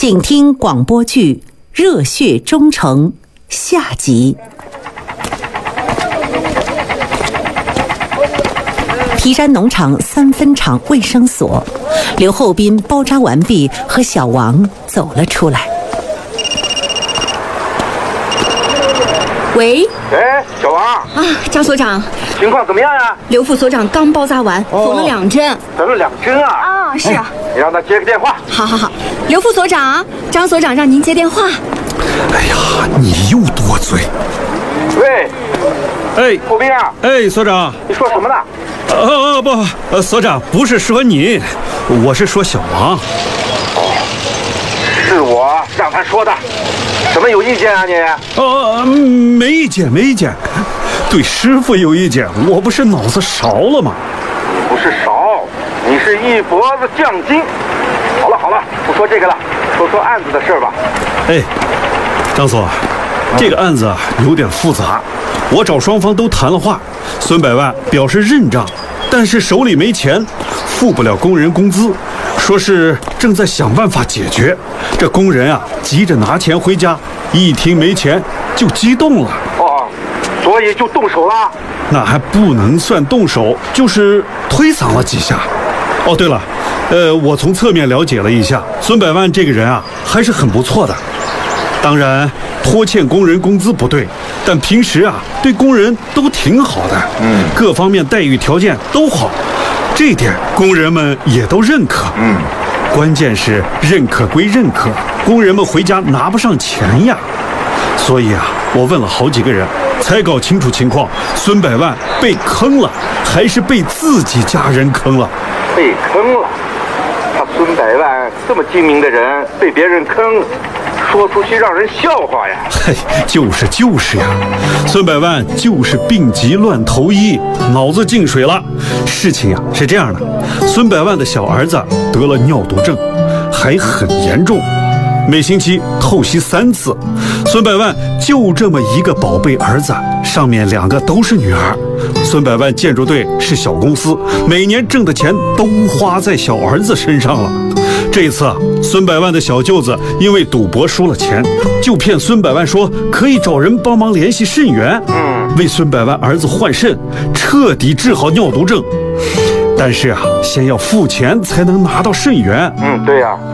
请听广播剧《热血忠诚》下集。皮山农场3分场卫生所，刘厚斌包扎完毕，和小王走了出来。 喂， 小王啊，张所长， 情况怎么样呀？ 刘副所长刚包扎完，缝了2针。 缝了2针啊？ 啊，是啊。 你让他接个电话。 好，刘副所长，张所长让您接电话。 哎呀，你又多嘴。 喂，厚斌啊。 所长。 你说什么呢？ 不，所长不是说你，我是说小王。 是我让他说的。怎么有意见啊你？ 没意见，对师傅有意见，我不是脑子勺了吗？ 不是勺，你是一脖子酱精。好了，不说这个了，说案子的事吧。 张所，这个案子有点复杂，我找双方都谈了话，孙百万表示认账，但是手里没钱，付不了工人工资，说是正在想办法解决。这工人啊，急着拿钱回家，一听没钱就激动了。 所以就动手了？ 那还不能算动手，就是推搡了几下。对了，我从侧面了解了一下，孙百万这个人啊，还是很不错的。当然，拖欠工人工资不对，但平时啊，对工人都挺好的，各方面待遇条件都好，这点工人们也都认可。关键是认可归认可，工人们回家拿不上钱呀。所以啊，我问了好几个人，才搞清楚情况，孙百万被坑了，还是被自己家人坑了？ 被坑了？他孙百万这么精明的人，被别人坑，说出去让人笑话呀！ 就是呀，孙百万就是病急乱投医，脑子进水了。事情呀是这样的，孙百万的小儿子得了尿毒症，还很严重，每星期透析3次。孙百万就这么一个宝贝儿子，上面2个都是女儿。孙百万建筑队是小公司，每年挣的钱都花在小儿子身上了。这一次啊，孙百万的小舅子因为赌博输了钱，就骗孙百万说可以找人帮忙联系肾源，为孙百万儿子换肾，彻底治好尿毒症。但是啊，先要付钱才能拿到肾源。 对呀。